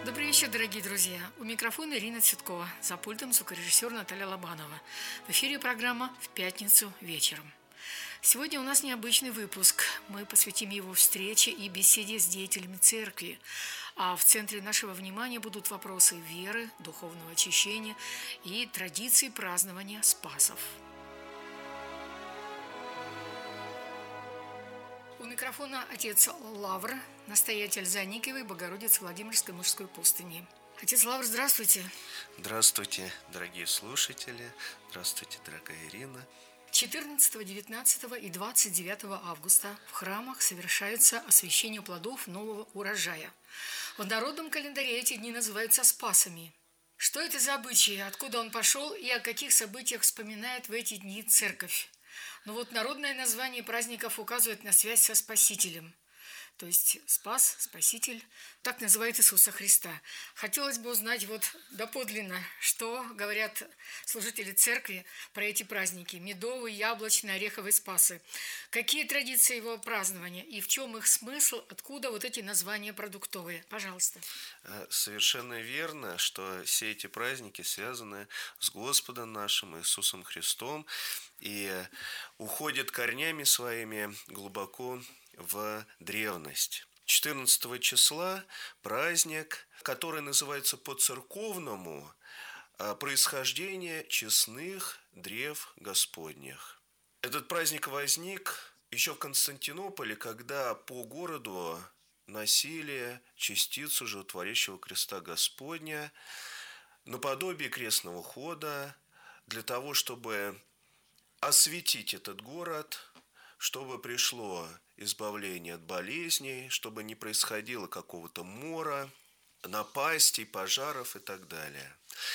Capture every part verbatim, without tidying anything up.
Добрый вечер, дорогие друзья. У микрофона Ирина Цветкова, за пультом звукорежиссер Наталья Лобанова. В эфире программа «В пятницу вечером». Сегодня у нас необычный выпуск. Мы посвятим его встрече и беседе с деятелями церкви. А в центре нашего внимания будут вопросы веры, духовного очищения и традиции празднования Спасов. У микрофона отец Лавр, настоятель Заникиевой Богородицы Владимирской мужской пустыни. Отец Лавр, здравствуйте. Здравствуйте, дорогие слушатели. Здравствуйте, дорогая Ирина. четырнадцатого, девятнадцатого и двадцать девятого августа в храмах совершается освящение плодов нового урожая. В народном календаре эти дни называются Спасами. Что это за обычай, откуда он пошел и о каких событиях вспоминает в эти дни церковь? Ну вот народное название праздников указывает на связь со Спасителем. То есть Спас, Спаситель, так называет Иисуса Христа. Хотелось бы узнать вот доподлинно, что говорят служители церкви про эти праздники. Медовый, яблочный, ореховый Спасы. Какие традиции его празднования и в чем их смысл, откуда вот эти названия продуктовые? Пожалуйста. Совершенно верно, что все эти праздники связаны с Господом нашим Иисусом Христом и уходят корнями своими глубоко в древность. четырнадцатого числа праздник, который называется по-церковному происхождение честных древ Господних. Этот праздник возник еще в Константинополе, когда по городу носили частицу животворящего креста Господня наподобие крестного хода для того, чтобы осветить этот город, чтобы пришло избавление от болезней, чтобы не происходило какого-то мора, напастей, пожаров и так далее.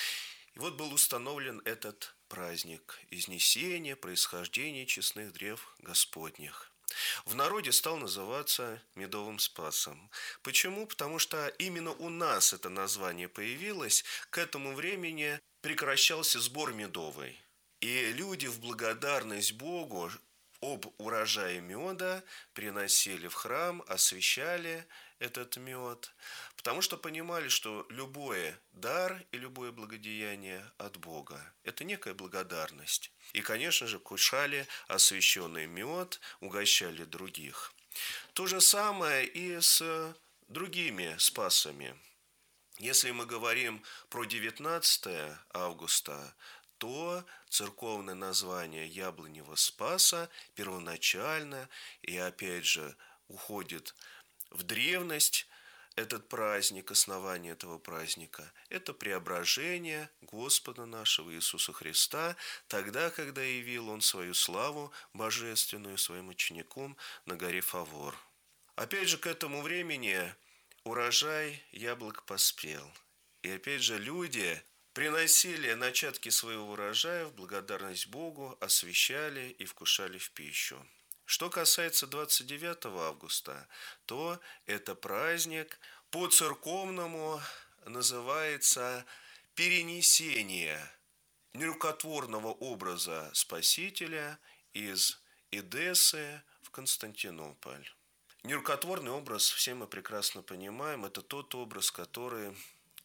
И вот был установлен этот праздник изнесения, происхождения честных древ Господних. В народе стал называться Медовым Спасом. Почему? Потому что именно у нас это название появилось. К этому времени прекращался сбор медовый. И люди в благодарность Богу об урожае меда приносили в храм, освящали этот мед, потому что понимали, что любой дар и любое благодеяние от Бога – это некая благодарность. И, конечно же, кушали освященный мед, угощали других. То же самое и с другими спасами. Если мы говорим про девятнадцатое августа, то церковное название Яблоневого Спаса первоначально и опять же уходит в древность этот праздник, основание этого праздника. Это преображение Господа нашего Иисуса Христа, тогда, когда явил Он свою славу божественную своим ученикам на горе Фавор. Опять же, к этому времени урожай яблок поспел. И опять же, люди приносили начатки своего урожая в благодарность Богу, освящали и вкушали в пищу. Что касается двадцать девятого августа, то это праздник по-церковному называется перенесение нерукотворного образа Спасителя из Эдессы в Константинополь. Нерукотворный образ, все мы прекрасно понимаем, это тот образ, который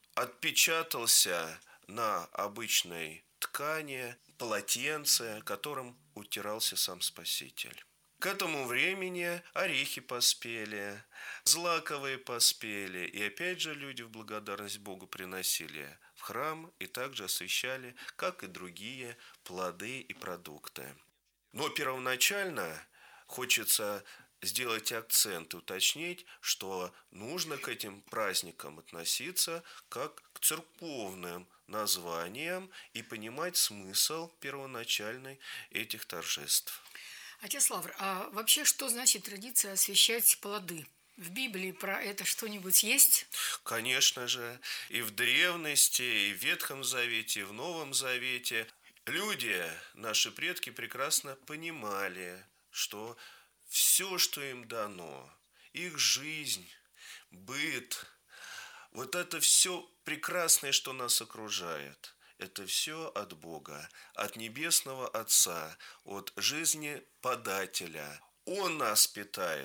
отпечатался на обычной ткани, полотенце, которым утирался сам Спаситель. К этому времени орехи поспели, злаковые поспели, и опять же люди в благодарность Богу приносили в храм и также освящали, как и другие плоды и продукты. Но первоначально хочется сделать акцент и уточнить, что нужно к этим праздникам относиться как к церковным названиям и понимать смысл первоначальный этих торжеств. Отец Лавр, а вообще что значит традиция освящать плоды? В Библии про это что-нибудь есть? Конечно же, и в древности, и в Ветхом Завете, и в Новом Завете люди, наши предки, прекрасно понимали, что все, что им дано, их жизнь, быт, вот это все прекрасное, что нас окружает, это все от Бога, от Небесного Отца, от жизни подателя. Он нас питает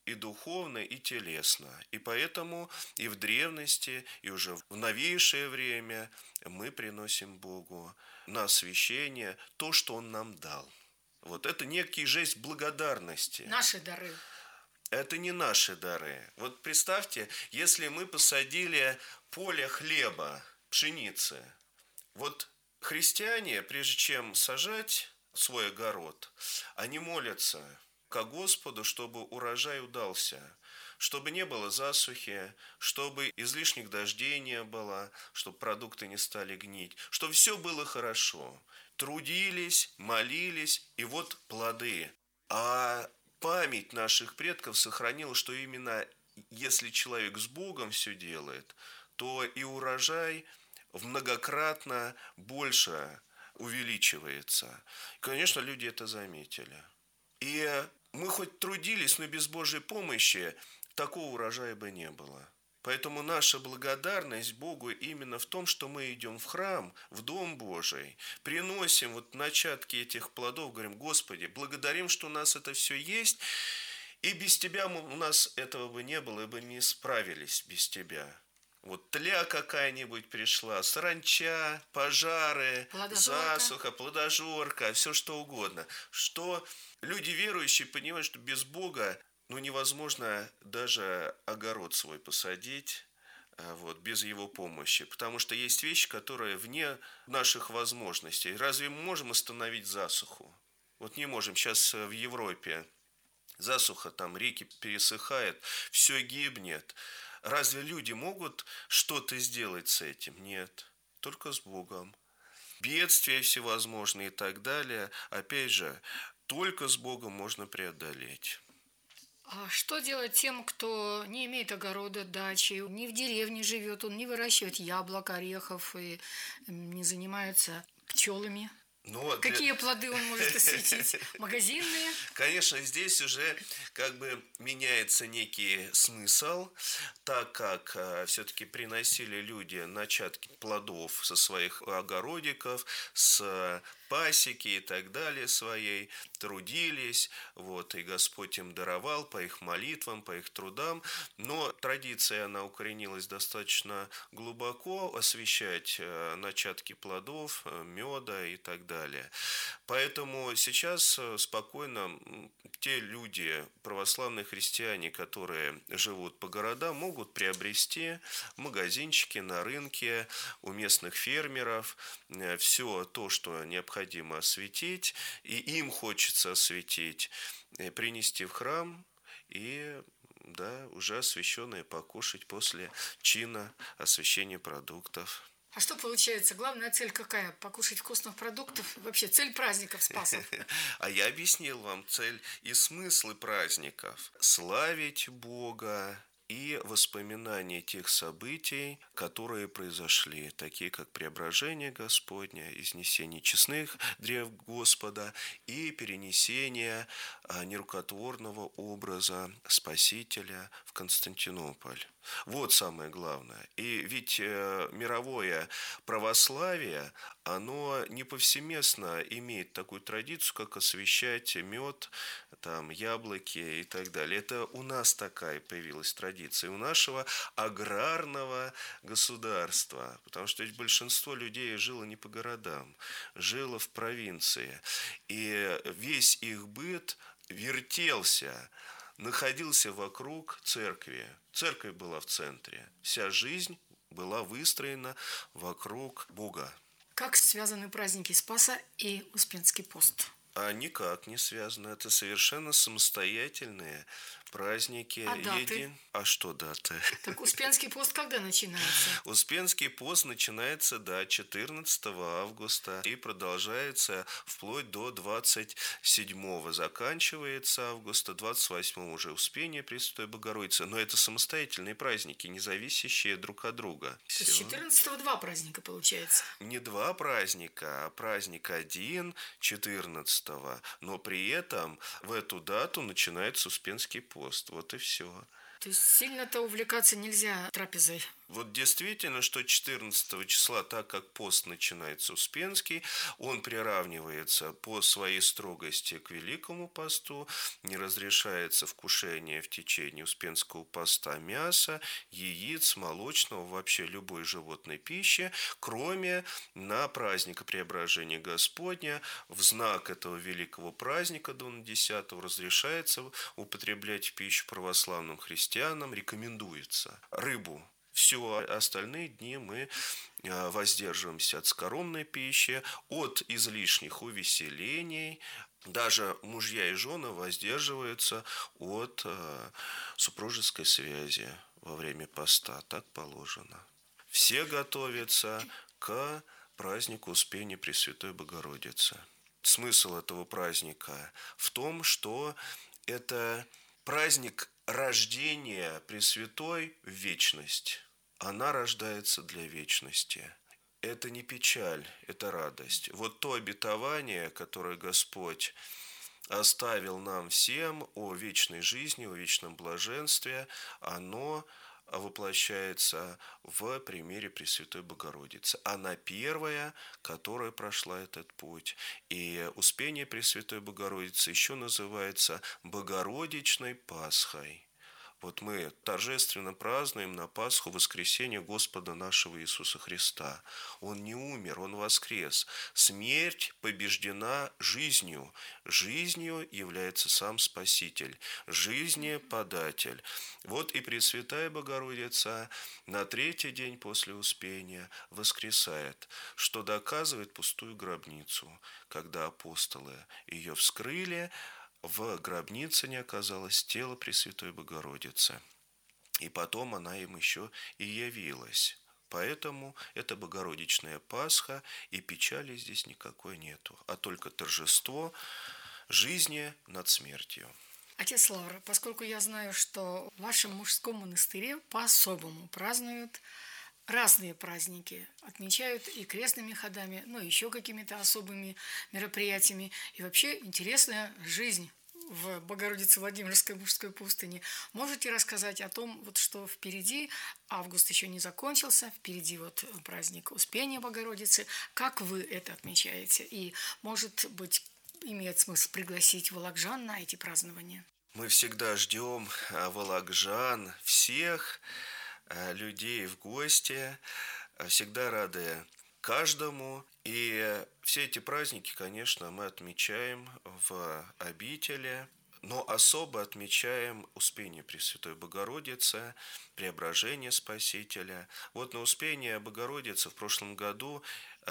и духовно, и телесно. И поэтому и в древности, и уже в новейшее время мы приносим Богу на освящение то, что Он нам дал. Вот это некий жест благодарности. Наши дары. Это не наши дары. Вот представьте, если мы посадили поле хлеба, пшеницы. Вот христиане, прежде чем сажать свой огород, они молятся ко Господу, чтобы урожай удался, чтобы не было засухи, чтобы излишних дождей не было, чтобы продукты не стали гнить, чтобы все было хорошо. Трудились, молились, и вот плоды. А память наших предков сохранила, что именно если человек с Богом все делает, то и урожай в многократно больше увеличивается. Конечно, люди это заметили. И мы хоть трудились, но без Божьей помощи такого урожая бы не было. Поэтому наша благодарность Богу именно в том, что мы идем в храм, в Дом Божий, приносим вот начатки этих плодов, говорим: Господи, благодарим, что у нас это все есть, и без Тебя у нас этого бы не было, и бы не справились без Тебя. Вот тля какая-нибудь пришла, саранча, пожары, Плодожорка. засуха, плодожорка, все что угодно. Что люди верующие понимают, что без Бога ну, невозможно даже огород свой посадить, вот, без Его помощи. Потому что есть вещи, которые вне наших возможностей. Разве мы можем остановить засуху? Вот не можем. Сейчас в Европе засуха, там реки пересыхают, все гибнет. Разве люди могут что-то сделать с этим? Нет. Только с Богом. Бедствия всевозможные и так далее. Опять же, только с Богом можно преодолеть. А что делать тем, кто не имеет огорода, дачи, не в деревне живет, он не выращивает яблок, орехов и не занимается пчелами? Но Какие для... плоды он может осветить? Магазинные? Конечно, здесь уже как бы меняется некий смысл, так как э, все-таки приносили люди начатки плодов со своих огородиков, с пасеки и так далее своей, трудились, вот, и Господь им даровал по их молитвам, по их трудам, но традиция, она укоренилась достаточно глубоко, освещать э, начатки плодов, э, меда и так далее. Поэтому сейчас спокойно те люди, православные христиане, которые живут по городам, могут приобрести магазинчики на рынке у местных фермеров все то, что необходимо осветить, и им хочется осветить, принести в храм и да, уже освященное покушать после чина освящения продуктов. А что получается? Главная цель какая? Покушать вкусных продуктов? Вообще цель праздников Спасов? А я объяснил вам цель и смыслы праздников. Славить Бога и воспоминания тех событий, которые произошли, такие как преображение Господня, изнесение честных древ Господа и перенесение нерукотворного образа Спасителя в Константинополь. Вот самое главное. И ведь мировое православие, оно не повсеместно имеет такую традицию, как освящать мед, там, яблоки и так далее. Это у нас такая появилась традиция, у нашего аграрного государства, потому что ведь большинство людей жило не по городам, жило в провинции. И весь их быт вертелся, находился вокруг церкви. Церковь была в центре. Вся жизнь была выстроена вокруг Бога. Как связаны праздники Спаса и Успенский пост? А никак не связаны. Это совершенно самостоятельные праздники. А даты? Един... А что даты? Так Успенский пост когда начинается? Успенский пост начинается, да, четырнадцатого августа и продолжается вплоть до двадцать седьмого. Заканчивается августа, двадцать восьмого уже Успение Пресвятой Богородицы. Но это самостоятельные праздники, не зависящие друг от друга. То есть четырнадцатого два праздника получается? Не два праздника, а праздник один, четырнадцатого. Но при этом в эту дату начинается Успенский пост. Вот и все. То есть сильно-то увлекаться нельзя трапезой Вот действительно, что четырнадцатого числа, так как пост начинается Успенский, он приравнивается по своей строгости к Великому посту, не разрешается вкушение в течение Успенского поста мяса, яиц, молочного, вообще любой животной пищи, кроме на праздник Преображения Господня, в знак этого великого праздника Дона десятого разрешается употреблять в пищу православным христианам, рекомендуется рыбу. Все остальные дни мы воздерживаемся от скоромной пищи, от излишних увеселений. Даже мужья и жены воздерживаются от супружеской связи во время поста. Так положено. Все готовятся к празднику Успения Пресвятой Богородицы. Смысл этого праздника в том, что это праздник рождения Пресвятой в вечность. Она рождается для вечности. Это не печаль, это радость. Вот то обетование, которое Господь оставил нам всем о вечной жизни, о вечном блаженстве, оно воплощается в примере Пресвятой Богородицы. Она первая, которая прошла этот путь. И Успение Пресвятой Богородицы еще называется Богородичной Пасхой. Вот мы торжественно празднуем на Пасху воскресение Господа нашего Иисуса Христа. Он не умер, Он воскрес. Смерть побеждена жизнью. Жизнью является сам Спаситель, жизни податель. Вот и Пресвятая Богородица на третий день после Успения воскресает, что доказывает пустую гробницу, когда апостолы ее вскрыли. В гробнице не оказалось тела Пресвятой Богородицы. И потом она им еще и явилась. Поэтому это Богородичная Пасха, и печали здесь никакой нету, а только торжество жизни над смертью. Отец Лавра, поскольку я знаю, что в вашем мужском монастыре по-особому празднуют разные праздники, отмечают и крестными ходами, ну, еще какими-то особыми мероприятиями. И вообще интересная жизнь в Богородице Владимирской мужской пустыне. Можете рассказать о том, вот, что впереди, август еще не закончился, впереди вот праздник Успения Богородицы. Как вы это отмечаете? И, может быть, имеет смысл пригласить вологжан на эти празднования? Мы всегда ждем вологжан, всех людей в гости, всегда рады каждому. И все эти праздники, конечно, мы отмечаем в обители, но особо отмечаем Успение Пресвятой Богородицы, Преображение Спасителя. Вот на Успение Богородицы в прошлом году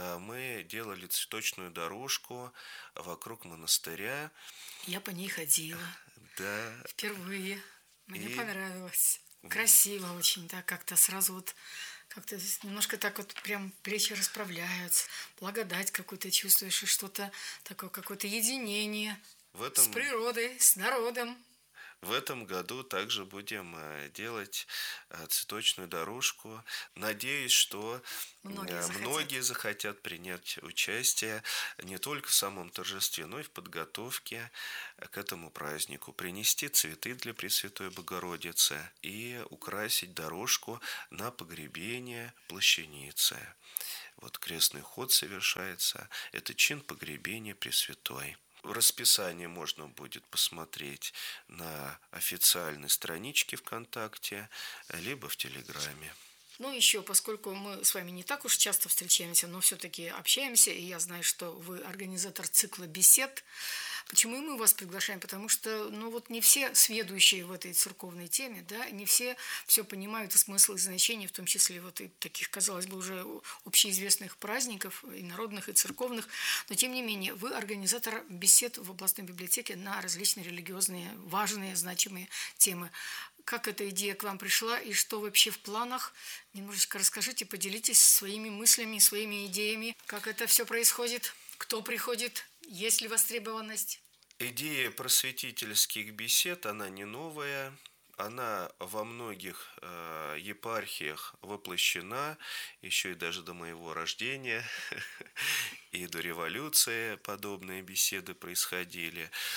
мы делали цветочную дорожку вокруг монастыря. Я по ней ходила. Да. Впервые. Мне И... понравилось. Красиво очень, да, как-то сразу вот, как-то немножко так вот прям плечи расправляются, благодать какую-то чувствуешь, и что-то такое, какое-то единение в этом... с природой, с народом. В этом году также будем делать цветочную дорожку. Надеюсь, что многие захотят. многие захотят принять участие не только в самом торжестве, но и в подготовке к этому празднику. Принести цветы для Пресвятой Богородицы и украсить дорожку на погребение плащаницы. Вот крестный ход совершается. Это чин погребения Пресвятой. Расписание можно будет посмотреть на официальной страничке ВКонтакте, либо в Телеграме. Ну, еще, поскольку мы с вами не так уж часто встречаемся, но все-таки общаемся, и я знаю, что вы организатор цикла бесед. Почему мы вас приглашаем? Потому что, ну, вот не все сведущие в этой церковной теме, да, не все все понимают и смысл, и значение, в том числе вот и таких, казалось бы, уже общеизвестных праздников, и народных, и церковных. Но, тем не менее, вы организатор бесед в областной библиотеке на различные религиозные, важные, значимые темы. Как эта идея к вам пришла и что вообще в планах? Немножечко расскажите, поделитесь своими мыслями, своими идеями, как это все происходит, кто приходит, есть ли востребованность? Идея просветительских бесед, она не новая. Она во многих э, епархиях воплощена, еще и даже до моего рождения, и до революции подобные беседы происходили.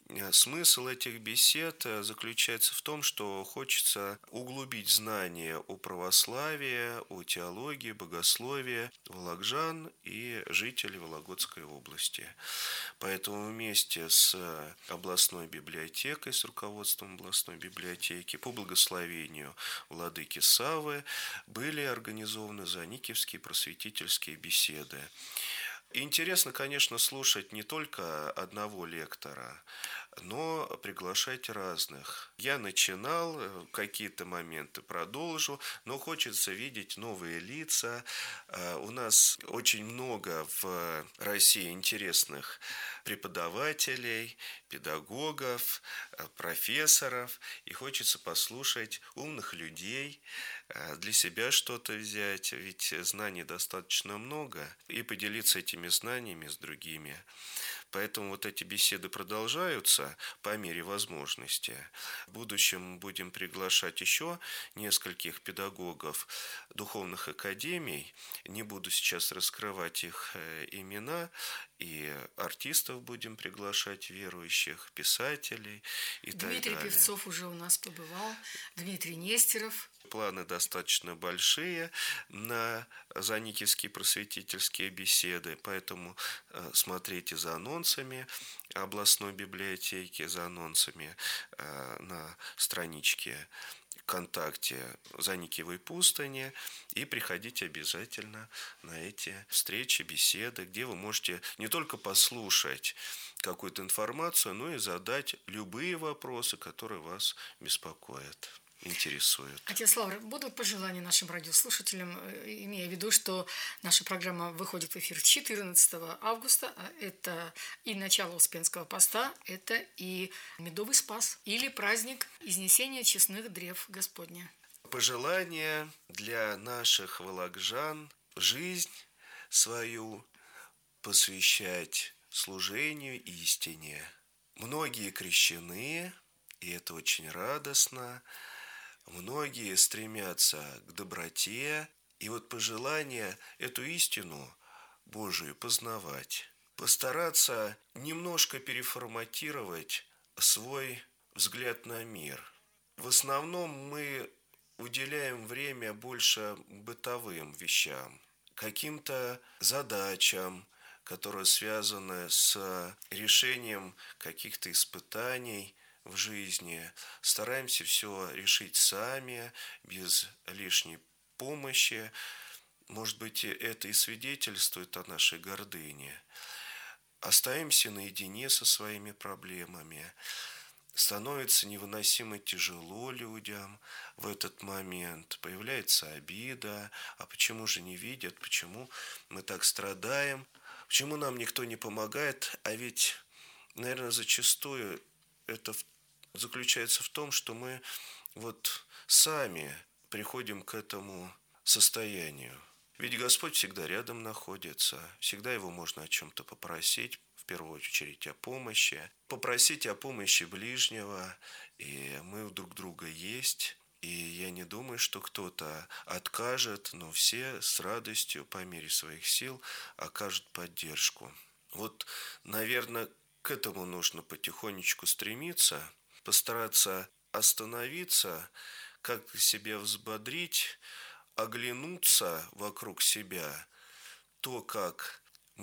Э, Смысл этих бесед э, заключается в том, что хочется углубить знания о православии, о теологии, богословии волокжан и жителей Вологодской области. Поэтому вместе с областной библиотекой, с руководством областной библиотеки по благословению владыки Саввы были организованы заникивские просветительские беседы. Интересно, конечно, слушать не только одного лектора, но приглашать разных. Я начинал, э, какие-то моменты продолжу, но хочется видеть новые лица. Э, У нас очень много в России интересных преподавателей, педагогов, э, профессоров, и хочется послушать умных людей, э, для себя что-то взять, ведь знаний достаточно много, и поделиться этими знаниями с другими. Поэтому вот эти беседы продолжаются по мере возможности. В будущем будем приглашать еще нескольких педагогов духовных академий. Не буду сейчас раскрывать их э, имена. И артистов будем приглашать, верующих, писателей и так Дмитрий далее. Певцов уже у нас побывал, Дмитрий Нестеров. Планы достаточно большие на заникивские просветительские беседы, поэтому э, смотрите за анонсами областной библиотеки, за анонсами э, на страничке ВКонтакте Заникивой пустыни, и приходите обязательно на эти встречи, беседы, где вы можете не только послушать какую-то информацию, но и задать любые вопросы, которые вас беспокоят, интересуют. Отец Лавр, будут пожелания нашим радиослушателям, э, имея в виду, что наша программа выходит в эфир четырнадцатого августа, а это и начало Успенского поста, это и Медовый Спас, или праздник Изнесения честных древ Господня. Пожелания для наших волокжан: жизнь свою посвящать служению истине. Многие крещены, и это очень радостно. Многие стремятся к доброте, и вот пожелание эту истину Божию познавать. Постараться немножко переформатировать свой взгляд на мир. В основном мы уделяем время больше бытовым вещам, каким-то задачам, которые связаны с решением каких-то испытаний в жизни. Стараемся все решить сами, без лишней помощи. Может быть, это и свидетельствует о нашей гордыне. Остаемся наедине со своими проблемами. Становится невыносимо тяжело людям в этот момент. Появляется обида. А почему же не видят? Почему мы так страдаем? Почему нам никто не помогает? А ведь, наверное, зачастую это заключается в том, что мы вот сами приходим к этому состоянию. Ведь Господь всегда рядом находится, всегда Его можно о чем-то попросить, в первую очередь о помощи, попросить о помощи ближнего, и мы друг друга есть. И я не думаю, что кто-то откажет, но все с радостью, по мере своих сил, окажут поддержку. Вот, наверное, к этому нужно потихонечку стремиться, постараться остановиться, как-то себя взбодрить, оглянуться вокруг себя, то, как